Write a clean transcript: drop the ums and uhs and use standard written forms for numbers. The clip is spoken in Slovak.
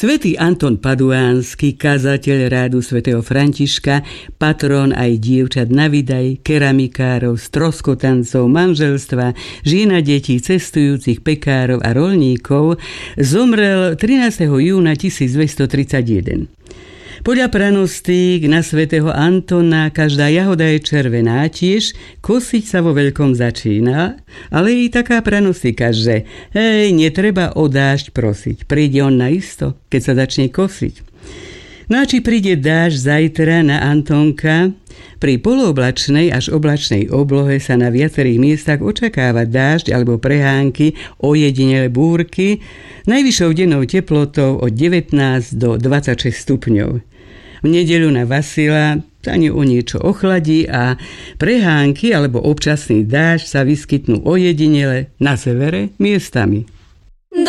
Svätý Anton Paduánsky, kazateľ rádu svätého Františka, patrón aj dievčat na vydaj, keramikárov, stroskotancov, manželstva, žien a detí, cestujúcich, pekárov a roľníkov, zomrel 13. júna 1231. Podľa pranostík na svätého Antona každá jahoda je červená, tiež kosiť sa vo veľkom začína, ale i taká pranostika, že netreba o dážď prosiť, príde on naisto, keď sa začne kosiť. No a či príde dážď zajtra na Antonka? Pri polooblačnej až oblačnej oblohe sa na viacerých miestach očakáva dážď alebo prehánky, ojedinele búrky, najvyššou dennou teplotou od 19 do 26 stupňov. V nedeľu na Vasila sa o niečo ochladí a prehánky alebo občasný dážď sa vyskytnú ojedinele na severe miestami.